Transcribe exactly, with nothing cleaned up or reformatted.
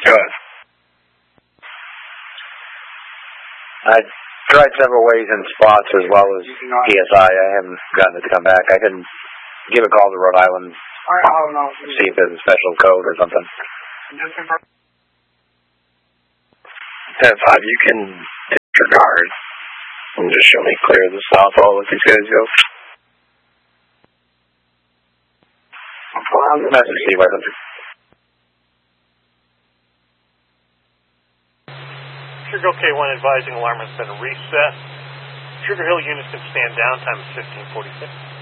Go ahead. I tried several ways and spots as well as P S I. I haven't gotten it to come back. I can give a call to Rhode Island, see if there's a special code or something. ten five, you can disregard and just show me clear the south all with these guys go. Message Steve Whiteland. Sugar K one advising alarm has been reset. Sugar Hill units can stand down. Time is fifteen forty-six.